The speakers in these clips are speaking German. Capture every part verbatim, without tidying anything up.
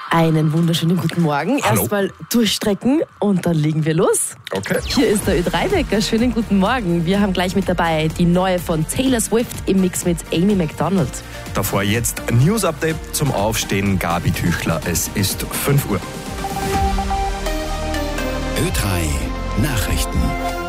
Einen wunderschönen guten Morgen. Hallo. Erstmal durchstrecken und dann legen wir los. Okay. Hier ist der Ö drei Wecker. Schönen guten Morgen. Wir haben gleich mit dabei die neue von Taylor Swift im Mix mit Amy Macdonald. Davor jetzt ein News-Update zum Aufstehen. Gabi Tüchler, es ist fünf Uhr. Ö drei Nachrichten.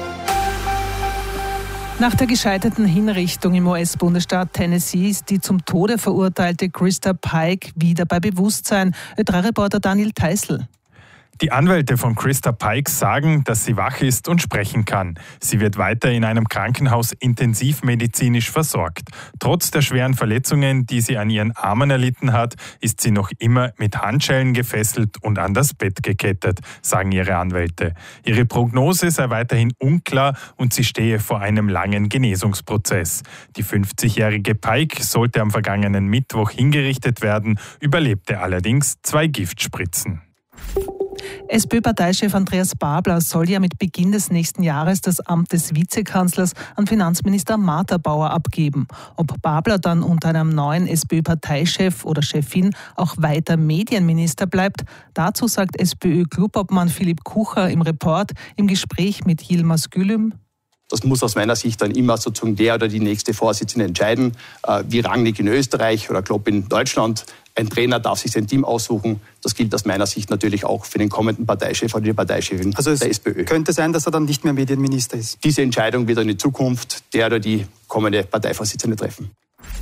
Nach der gescheiterten Hinrichtung im U S-Bundesstaat Tennessee ist die zum Tode verurteilte Christa Pike wieder bei Bewusstsein. Ö drei Reporter Daniel Teisl. Die Anwälte von Christa Pike sagen, dass sie wach ist und sprechen kann. Sie wird weiter in einem Krankenhaus intensivmedizinisch versorgt. Trotz der schweren Verletzungen, die sie an ihren Armen erlitten hat, ist sie noch immer mit Handschellen gefesselt und an das Bett gekettet, sagen ihre Anwälte. Ihre Prognose sei weiterhin unklar und sie stehe vor einem langen Genesungsprozess. Die fünfzigjährige Pike sollte am vergangenen Mittwoch hingerichtet werden, überlebte allerdings zwei Giftspritzen. SPÖ-Parteichef Andreas Babler soll ja mit Beginn des nächsten Jahres das Amt des Vizekanzlers an Finanzminister Martha Bauer abgeben. Ob Babler dann unter einem neuen SPÖ-Parteichef oder Chefin auch weiter Medienminister bleibt, dazu sagt SPÖ-Clubobmann Philipp Kucher im Report im Gespräch mit Yilmaz Gülüm. Das muss aus meiner Sicht dann immer sozusagen der oder die nächste Vorsitzende entscheiden, wie Rangnick in Österreich oder Klopp in Deutschland. Ein Trainer darf sich sein Team aussuchen. Das gilt aus meiner Sicht natürlich auch für den kommenden Parteichef oder die Parteichefin also der SPÖ. Könnte sein, dass er dann nicht mehr Medienminister ist. Diese Entscheidung wird dann in Zukunft der oder die kommende Parteivorsitzende treffen.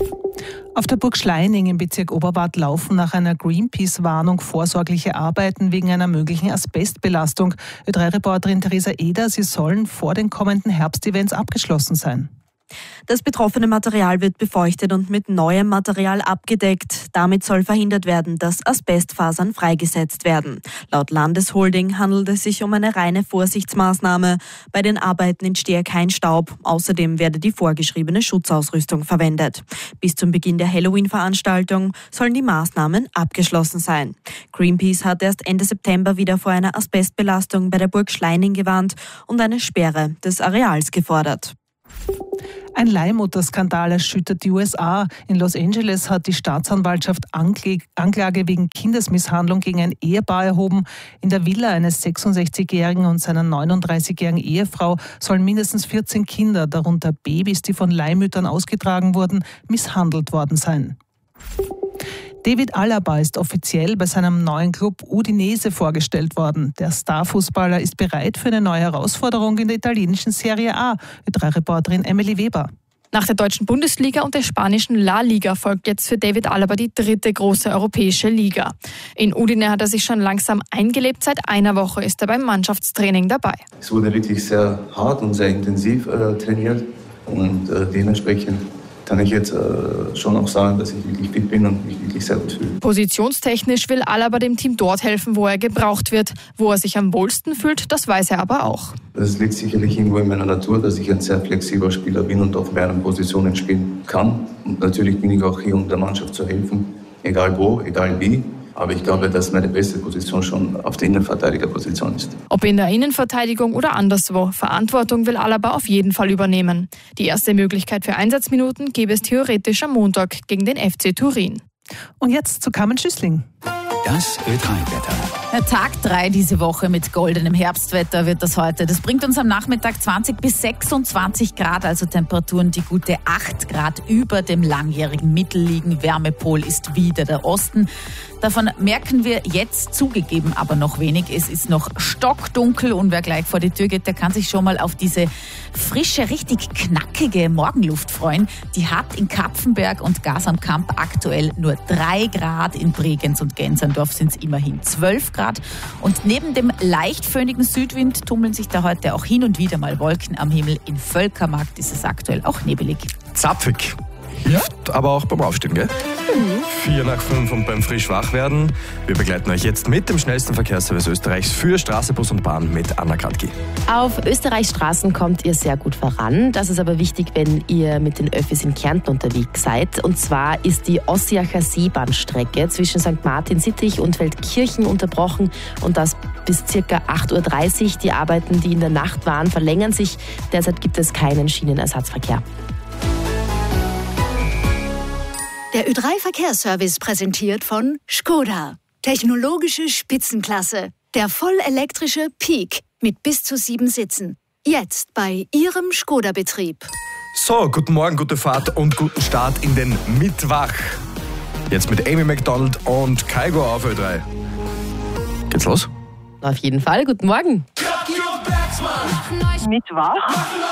Auf der Burg Schleining im Bezirk Oberwart laufen nach einer Greenpeace-Warnung vorsorgliche Arbeiten wegen einer möglichen Asbestbelastung. Ö drei Reporterin Theresa Eder, sie sollen vor den kommenden Herbstevents abgeschlossen sein. Das betroffene Material wird befeuchtet und mit neuem Material abgedeckt. Damit soll verhindert werden, dass Asbestfasern freigesetzt werden. Laut Landesholding handelt es sich um eine reine Vorsichtsmaßnahme. Bei den Arbeiten entstehe kein Staub. Außerdem werde die vorgeschriebene Schutzausrüstung verwendet. Bis zum Beginn der Halloween-Veranstaltung sollen die Maßnahmen abgeschlossen sein. Greenpeace hat erst Ende September wieder vor einer Asbestbelastung bei der Burg Schleining gewarnt und eine Sperre des Areals gefordert. Ein Leihmutterskandal erschüttert die U S A. In Los Angeles hat die Staatsanwaltschaft Anklage wegen Kindesmisshandlung gegen ein Ehepaar erhoben. In der Villa eines sechsundsechzigjährigen und seiner neununddreißigjährigen Ehefrau sollen mindestens vierzehn Kinder, darunter Babys, die von Leihmüttern ausgetragen wurden, misshandelt worden sein. David Alaba ist offiziell bei seinem neuen Club Udinese vorgestellt worden. Der Starfußballer ist bereit für eine neue Herausforderung in der italienischen Serie A. Ö drei Reporterin Emily Weber. Nach der deutschen Bundesliga und der spanischen La Liga folgt jetzt für David Alaba die dritte große europäische Liga. In Udine hat er sich schon langsam eingelebt. Seit einer Woche ist er beim Mannschaftstraining dabei. Es wurde wirklich sehr hart und sehr intensiv äh, trainiert und äh, dementsprechend kann ich jetzt äh, schon auch sagen, dass ich wirklich fit bin und mich wirklich sehr gut fühle. Positionstechnisch will Alaba dem Team dort helfen, wo er gebraucht wird. Wo er sich am wohlsten fühlt, das weiß er aber auch. Das liegt sicherlich irgendwo in meiner Natur, dass ich ein sehr flexibler Spieler bin und auf mehreren Positionen spielen kann. Und natürlich bin ich auch hier, um der Mannschaft zu helfen, egal wo, egal wie. Aber ich glaube, dass meine beste Position schon auf der Innenverteidigerposition ist. Ob in der Innenverteidigung oder anderswo, Verantwortung will Alaba auf jeden Fall übernehmen. Die erste Möglichkeit für Einsatzminuten gäbe es theoretisch am Montag gegen den F C Turin. Und jetzt zu Carmen Schüssling. Das Ö drei Wetter. Tag drei diese Woche mit goldenem Herbstwetter wird das heute. Das bringt uns am Nachmittag zwanzig bis sechsundzwanzig Grad, also Temperaturen, die gute acht Grad über dem langjährigen Mittel liegen. Wärmepol ist wieder der Osten. Davon merken wir jetzt zugegeben aber noch wenig. Es ist noch stockdunkel und wer gleich vor die Tür geht, der kann sich schon mal auf diese frische, richtig knackige Morgenluft freuen. Die hat in Kapfenberg und Gas am Kamp aktuell nur drei Grad. In Bregenz und Gänserndorf sind es immerhin zwölf Grad. Und neben dem leicht föhnigen Südwind tummeln sich da heute auch hin und wieder mal Wolken am Himmel. In Völkermarkt ist es aktuell auch nebelig. Zapfig. Hilft aber auch beim Aufstehen, gell? Mhm. Vier nach fünf und beim frisch wach werden. Wir begleiten euch jetzt mit dem schnellsten Verkehrsservice Österreichs für Straße, Bus und Bahn mit Anna Kratki. Auf Österreichs Straßen kommt ihr sehr gut voran. Das ist aber wichtig, wenn ihr mit den Öffis in Kärnten unterwegs seid. Und zwar ist die Ossiacher Seebahnstrecke zwischen Sankt Martin-Sittich und Feldkirchen unterbrochen. Und das bis ca. acht Uhr dreißig. Die Arbeiten, die in der Nacht waren, verlängern sich. Derzeit gibt es keinen Schienenersatzverkehr. Der Ö drei Verkehrsservice präsentiert von Skoda. Technologische Spitzenklasse. Der vollelektrische Peak mit bis zu sieben Sitzen. Jetzt bei Ihrem Skoda-Betrieb. So, guten Morgen, gute Fahrt und guten Start in den Mittwoch. Jetzt mit Amy Macdonald und Kygo auf Ö drei. Geht's los? Auf jeden Fall, guten Morgen. Mittwoch.